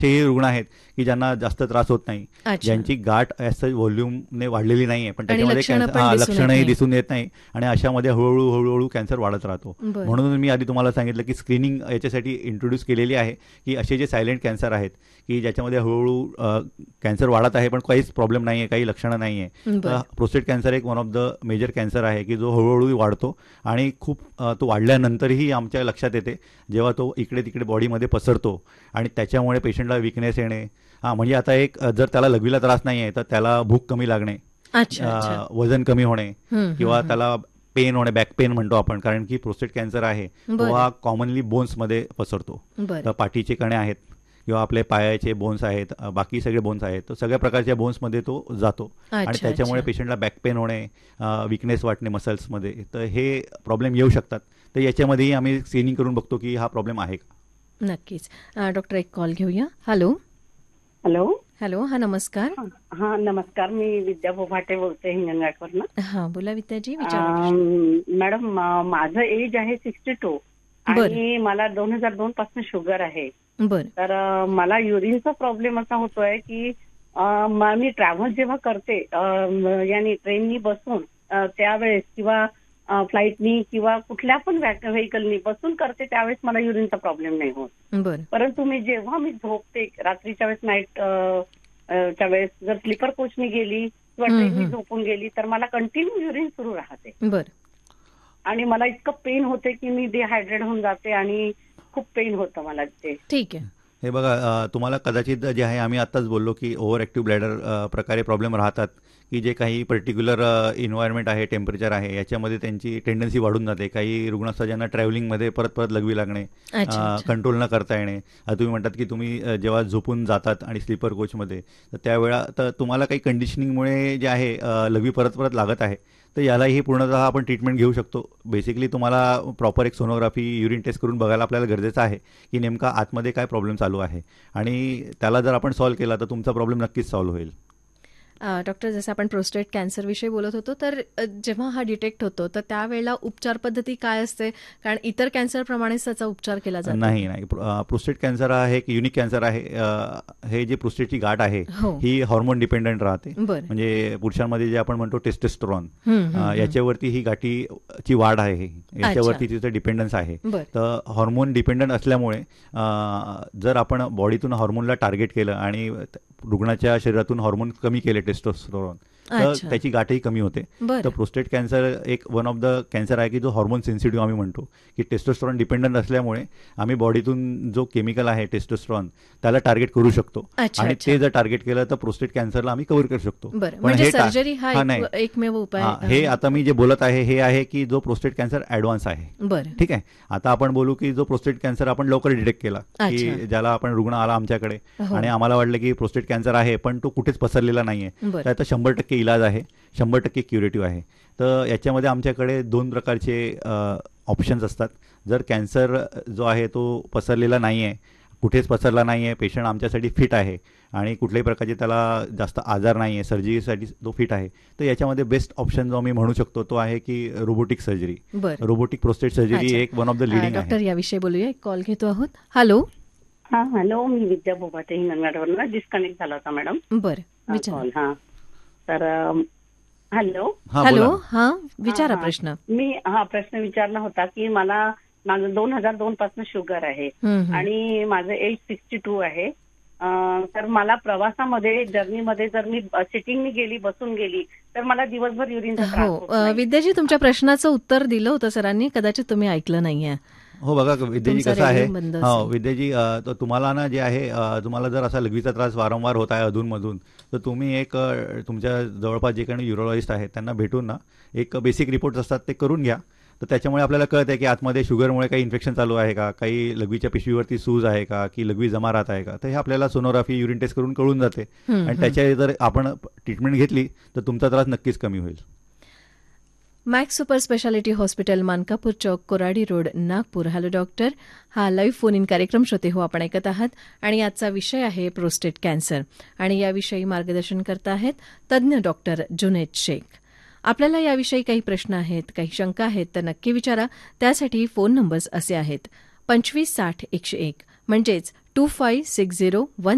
हे रुग्ण आहेत की ज्यांना जास्त त्रास होत नाही, ज्यांची गाठ असं व्हॉल्यूमने वाढलेली नाहीये, पण त्याच्यामध्ये लक्षणही दिसून येत नाही, आणि अशामध्ये हळूहळू कॅन्सर वाढत राहतो. म्हणून मी आधी तुम्हाला सांगितलं की स्क्रीनिंग याच्यासाठी इंट्रोड्यूस केलेली आहे, की असे जे सायलेंट कॅन्सर आहेत की ज्याच्यामध्ये हळूहळू कॅन्सर वाढत आहे पण काहीच प्रॉब्लेम नाहीये, काही लक्षणं नाहीये. प्रोस्टेट कॅन्सर एक one of the major cancer आहे की जो हळूहळू वाढतो आणि खूप तो वाढल्यानंतरही आमच्या लक्षात येते जेव्हा तो इकडे तिकडे बॉडीमध्ये पसरतो, आणि त्याच्यामुळे पेशंटला विकनेस येणे. म्हणजे आता एक जर त्याला लघवीला त्रास नाही आहे तर त्याला भूक कमी लागणे, वजन कमी होणे, किंवा त्याला पेन होणे, बॅक पेन म्हणतो आपण, कारण की प्रोस्टेट कॅन्सर आहे तो हा कॉमनली बोन्समध्ये पसरतो. तर पाठीचे कणे आहेत किंवा आपले पायाचे बोन्स आहेत, बाकी सगळे बोन्स आहेत, तर सगळ्या प्रकारच्या बोन्समध्ये तो जातो, आणि त्याच्यामुळे पेशंटला बॅक पेन होणे, विकनेस वाटणे मसल्समध्ये, तर हे प्रॉब्लेम येऊ शकतात. तर याच्यामध्येही आम्ही स्क्रीनिंग करून बघतो की हा प्रॉब्लेम आहे का. नक्कीच. डॉक्टर एक कॉल घेऊया. Hello hello hello. हा नमस्कार. हा नमस्कार, मी विद्या बोभाटे बोलते हिंगणघाटवरनं. हा बोला विद्याजी, विचारा. मॅडम, माझं एज आहे 62 आणि मला 2002 पासून शुगर आहे. तर मला युरिनचा प्रॉब्लेम असा होतोय की मी ट्रॅव्हल जेव्हा करते यानी ट्रेननी बसून त्यावेळेस किंवा फ्लाईटनी किंवा कुठल्या पण व्हेकलनी बसून करते त्यावेळेस मला युरिनचा प्रॉब्लेम नाही होत. परंतु जेव्हा मी झोपते रात्रीच्या वेळेस, नाईट च्या वेळेस जर स्लीपर कोचनी गेली किंवा ट्रेननी झोपून गेली तर मला कंटिन्यू युरिन सुरू राहते, आणि मला इतकं पेन होते की मी डिहायड्रेट होऊन जाते आणि खूप पेन होतं मला ते. ठीक आहे. हे बघा, तुम्हाला कदाचित जे आहे आम्ही आत्ताच बोललो की ओव्हर ॲक्टिव्ह ब्लॅडर प्रकारे प्रॉब्लेम राहतात, की जे काही पर्टिक्युलर इन्व्हायरमेंट आहे, टेम्परेचर आहे, याच्यामध्ये त्यांची टेंडन्सी वाढून जाते. काही रुग्ण असतात ज्यांना ट्रॅव्हलिंगमध्ये परत परत लघवी लागणे, कंट्रोल न करता येणे. तुम्ही म्हणतात की तुम्ही जेव्हा झोपून जातात आणि स्लीपर कोचमध्ये, तर त्यावेळा तर तुम्हाला काही कंडिशनिंगमुळे जे आहे लघवी परत परत लागत आहे, तर यालाही पूर्णतः आपण ट्रीटमेंट घेऊ शकतो. बेसिकली तुम्हाला प्रॉपर एक सोनोग्राफी, युरिन टेस्ट करून बघायला आपल्याला गरजेचं आहे की नेमका आतमध्ये काय प्रॉब्लेम चालू आहे, आणि त्याला जर आपण सॉल्व्ह केला तर तुमचा प्रॉब्लेम नक्कीच सॉल्व्ह होईल. डॉक्टर, जसं आपण प्रोस्टेट कॅन्सरविषयी बोलत होतो, तर जेव्हा हा डिटेक्ट होतो तर त्यावेळेला उपचार पद्धती काय असते? कारण इतर कॅन्सरप्रमाणेच त्याचा उपचार केला जातो. नाही, प्रोस्टेट कॅन्सर हा एक युनिक कॅन्सर आहे. हे जे प्रोस्टेटची गाठ आहे ही हॉर्मोन डिपेंडंट राहते. म्हणजे पुरुषांमध्ये जे आपण म्हणतो टेस्टोस्टेरॉन, याच्यावरती ही गाठीची वाढ आहे, याच्यावरती तिचं डिपेंडन्स आहे. तर हॉर्मोन डिपेंडंट असल्यामुळे जर आपण बॉडीतून हॉर्मोनला टार्गेट केलं आणि रुग्णाच्या शरीरातून हॉर्मोन कमी केले, टेस्टोस्टेरॉन, तर त्याची गाठही कमी होते. तर प्रोस्टेट कॅन्सर एक वन ऑफ द कॅन्सर आहे की जो हॉर्मोन सेन्सिटिव्ह आम्ही म्हणतो, की टेस्टोस्टेरॉन डिपेंडंट असल्यामुळे आम्ही बॉडीतून जो केमिकल आहे टेस्टोस्टेरॉन त्याला टार्गेट करू शकतो, आणि ते जर टार्गेट केलं तर प्रोस्टेट कॅन्सरला आम्ही कव्हर करू शकतो. पण हे एकमेव उपाय, हे आता मी जे बोलत आहे हे आहे की जो प्रोस्टेट कॅन्सर ऍडव्हान्स आहे. ठीक आहे. आता आपण बोलू की जो प्रोस्टेट कॅन्सर आपण लवकर डिटेक्ट केला, की ज्याला आपण रुग्ण आला आमच्याकडे आणि आम्हाला वाटलं की प्रोस्टेट कॅन्सर आहे पण तो कुठेच पसरलेला नाहीये, तर आता 100% इलाज आहे, 100% क्युरेटिव्ह आहे. तर याच्यामध्ये आमच्याकडे 2 प्रकारचे ऑप्शन्स असतात. जर कॅन्सर जो आहे तो पसरलेला नाही आहे, कुठेच पसरला नाही आहे, पेशंट आमच्यासाठी फिट आहे आणि कुठल्याही प्रकारचे त्याला जास्त आजार नाही आहे, सर्जरीसाठी तो फिट आहे, तर याच्यामध्ये बेस्ट ऑप्शन जो आम्ही म्हणू शकतो तो आहे की robotic surgery. Robotic prostate surgery एक वन ऑफ द लिडिंग आहे. डॉक्टर, याविषयी बोलूया. एक कॉल घेतो आहोत. हॅलो. हा हॅलो, मी विद्या बोभाटे हिंगणघाटवरनं. डिस्कनेक्ट झाला होता मॅडम. कॉल. हा तर हॅलो हॅलो. हा विचारा प्रश्न. मी प्रश्न विचारला होता की माझं 2002 पासून शुगर आहे आणि माझं एज 62 आहे. तर मला प्रवासामध्ये, जर्नीमध्ये जर मी सिटिंगनी गेली, बसून गेली, तर मला दिवसभर युरिनचा त्रास होतो. विद्याजी, तुमच्या प्रश्नाचं उत्तर दिलं होतं सरांनी, कदाचित तुम्ही ऐकलं नाहीये. हो, बघा विद्याजी कसं आहे. विद्याजी, तुम्हाला ना जे आहे, तुम्हाला जर असा लघवीचा त्रास वारंवार होत आहे अधूनमधून, तर तुम्ही एक तुमच्या जवळपास जे काही युरोलॉजिस्ट आहेत त्यांना भेटून ना एक बेसिक रिपोर्ट्स असतात ते करून घ्या. तर त्याच्यामुळे आपल्याला कळत आहे की आतमध्ये शुगरमुळे काही इन्फेक्शन चालू आहे का, काही लघवीच्या पिशवीवरती सूज आहे का, की लघवी जमा राहत आहे का, तर हे आपल्याला सोनोग्राफी, युरिन टेस्ट करून कळून जाते, आणि त्याच्या जर आपण ट्रीटमेंट घेतली तर तुमचा त्रास नक्कीच कमी होईल. Max super speciality hospital, Mankapur चौक, Koradi road, Nagpur. Hello doctor. हा लाईव्ह फोन इन कार्यक्रम श्रोते हो आपण ऐकत आहात, आणि आजचा विषय आहे प्रोस्टेट कॅन्सर, आणि याविषयी मार्गदर्शन करत आहेत तज्ज्ञ डॉक्टर जुनैद शेख. आपल्याला याविषयी काही प्रश्न आहेत, काही शंका आहेत तर नक्की विचारा. त्यासाठी फोन नंबर्स असे आहेत: 25 60 101 म्हणजेच 2560